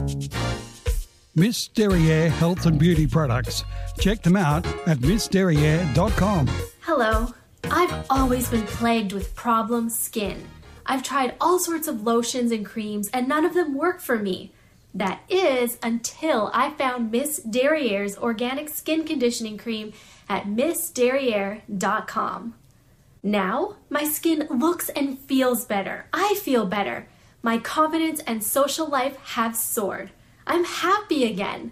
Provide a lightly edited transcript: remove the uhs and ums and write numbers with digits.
Miss Derriere Health and Beauty Products. Check them out at missderriere.com. Hello. I've always been plagued with problem skin. I've tried all sorts of lotions and creams and none of them work for me. That is until I found Miss Derriere's organic skin conditioning cream at missderriere.com. Now, my skin looks and feels better. I feel better. My confidence and social life have soared. I'm happy again.